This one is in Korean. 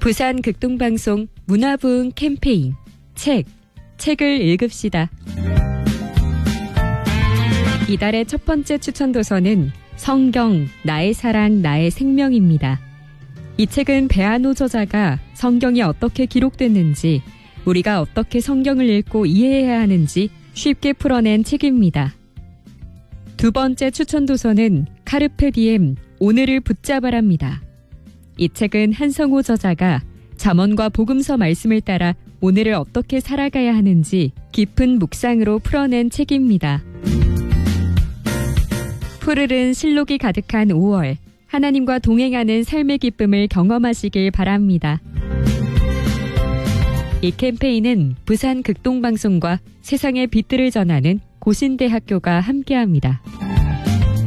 부산 극동방송 문화부흥 캠페인 책을 읽읍시다. 이달의 첫 번째 추천 도서는 성경, 나의 사랑, 나의 생명입니다. 이 책은 배한호 저자가 성경이 어떻게 기록됐는지, 우리가 어떻게 성경을 읽고 이해해야 하는지 쉽게 풀어낸 책입니다. 두 번째 추천 도서는 카르페 디엠, 오늘을 붙잡아랍니다. 이 책은 한성호 저자가 잠언과 복음서 말씀을 따라 오늘을 어떻게 살아가야 하는지 깊은 묵상으로 풀어낸 책입니다. 푸르른 실록이 가득한 5월, 하나님과 동행하는 삶의 기쁨을 경험하시길 바랍니다. 이 캠페인은 부산 극동방송과 세상의 빛들을 전하는 고신대학교가 함께합니다.